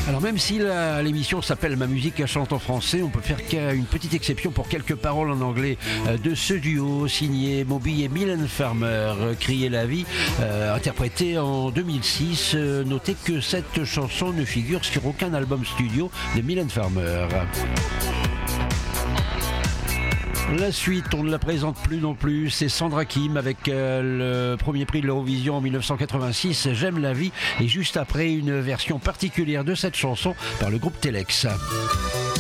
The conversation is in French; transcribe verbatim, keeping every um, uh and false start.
Alors même si la- l'émission s'appelle Ma musique elle chante en français, on peut faire qu'une petite exception pour quelques paroles en anglais euh, de ce duo signé Moby et Mylène Farmer, euh, Crier la vie, euh, interprété en deux mille six. Euh, notez que cette chanson ne figure sur aucun album studio de Mylène Farmer. La suite, on ne la présente plus non plus, c'est Sandra Kim avec euh, le premier prix de l'Eurovision en mille neuf cent quatre-vingt-six, J'aime la vie, et juste après une version particulière de cette chanson par le groupe Telex.